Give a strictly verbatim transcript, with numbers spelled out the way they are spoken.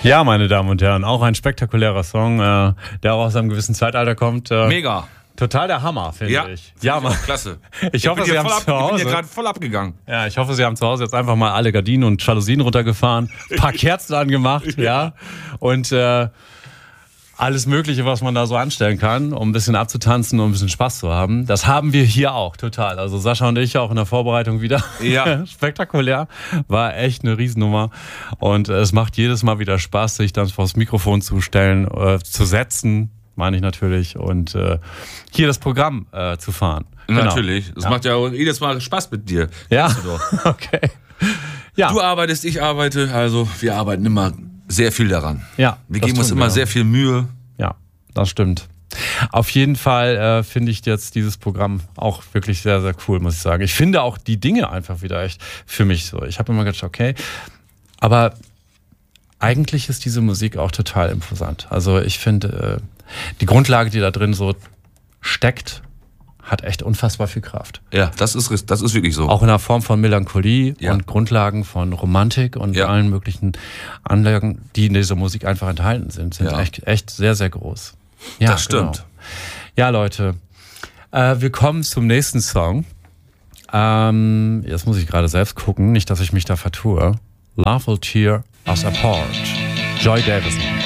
Ja, meine Damen und Herren, auch ein spektakulärer Song, äh, der auch aus einem gewissen Zeitalter kommt. Äh, Mega. Total der Hammer, finde ja, ich. Ja, Mann. Klasse. Ich, ich hoffe, Sie haben ab, zu Hause. Ich bin ja gerade voll abgegangen. Ja, ich hoffe, Sie haben zu Hause jetzt einfach mal alle Gardinen und Jalousien runtergefahren, ein paar Kerzen angemacht, ja, und äh, alles Mögliche, was man da so anstellen kann, um ein bisschen abzutanzen und ein bisschen Spaß zu haben. Das haben wir hier auch, total. Also Sascha und ich auch in der Vorbereitung wieder. Ja. Spektakulär. War echt eine Riesennummer. Und es macht jedes Mal wieder Spaß, sich dann vors Mikrofon zu stellen, äh, zu setzen, meine ich natürlich, und äh, hier das Programm äh, zu fahren. Natürlich. Es ja. macht ja jedes Mal Spaß mit dir. Ja, okay. Ja. Du arbeitest, ich arbeite, also wir arbeiten immer sehr viel daran. Ja, wir geben uns immer wir. sehr viel Mühe. Ja, das stimmt. Auf jeden Fall äh, finde ich jetzt dieses Programm auch wirklich sehr, sehr cool, muss ich sagen. Ich finde auch die Dinge einfach wieder echt für mich so. Ich habe immer gedacht, okay, aber eigentlich ist diese Musik auch total imposant. Also ich finde, äh, die Grundlage, die da drin so steckt, hat echt unfassbar viel Kraft. Ja, das ist, das ist wirklich so. Auch in der Form von Melancholie ja. und Grundlagen von Romantik und ja. allen möglichen Anlagen, die in dieser Musik einfach enthalten sind, sind ja. echt, echt sehr, sehr groß. Ja, das stimmt. Genau. Ja, Leute, äh, wir kommen zum nächsten Song. Ähm, jetzt muss ich gerade selbst gucken, nicht, dass ich mich da vertue. Love Will Tear Us Apart. Joy Davison.